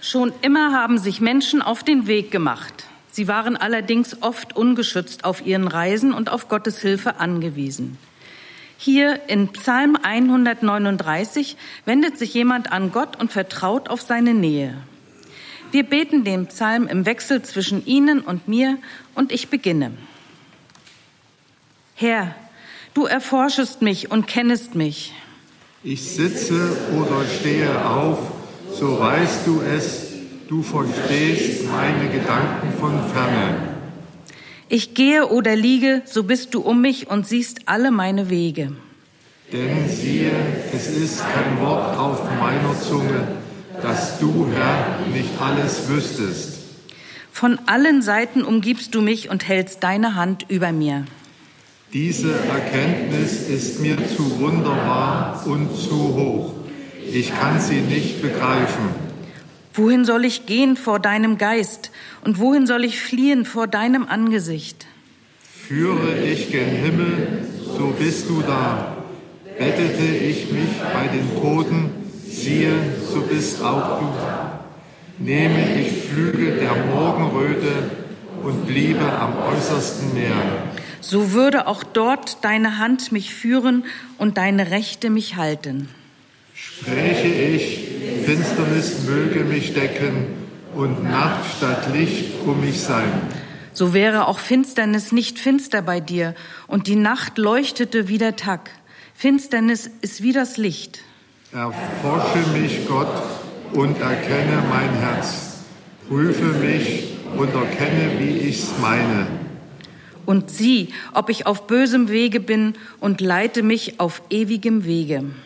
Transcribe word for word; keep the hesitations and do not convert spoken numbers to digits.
Schon immer haben sich Menschen auf den Weg gemacht. Sie waren allerdings oft ungeschützt auf ihren Reisen und auf Gottes Hilfe angewiesen. Hier in Psalm hundertneununddreißig wendet sich jemand an Gott und vertraut auf seine Nähe. Wir beten den Psalm im Wechsel zwischen Ihnen und mir und ich beginne. Herr, du erforschest mich und kennest mich. Ich sitze oder stehe auf, so weißt du es, du verstehst meine Gedanken von ferne. Ich gehe oder liege, so bist du um mich und siehst alle meine Wege. Denn siehe, es ist kein Wort auf meiner Zunge, dass du, Herr, nicht alles wüsstest. Von allen Seiten umgibst du mich und hältst deine Hand über mir. Diese Erkenntnis ist mir zu wunderbar und zu hoch. Ich kann sie nicht begreifen. Wohin soll ich gehen vor deinem Geist und wohin soll ich fliehen vor deinem Angesicht? Führe ich gen Himmel, so bist du da. Bettete ich mich bei den Toten, siehe, so bist auch du. Nehme ich Flügel der Morgenröte und bliebe am äußersten Meer. So würde auch dort deine Hand mich führen und deine Rechte mich halten. Spräche ich, Finsternis möge mich decken und Nacht statt Licht um mich sein. So wäre auch Finsternis nicht finster bei dir und die Nacht leuchtete wie der Tag. Finsternis ist wie das Licht. Erforsche mich, Gott, und erkenne mein Herz. Prüfe mich und erkenne, wie ich's meine. Und sieh, ob ich auf bösem Wege bin und leite mich auf ewigem Wege.